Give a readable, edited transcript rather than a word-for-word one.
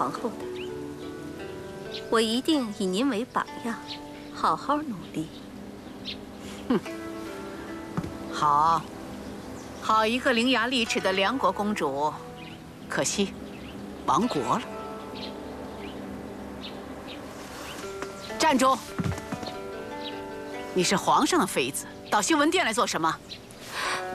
皇后的。我一定以您为榜样，好好努力。 哼，好，好一个伶牙俐齿的梁国公主，可惜亡国了。站住！你是皇上的妃子，到修文殿来做什么？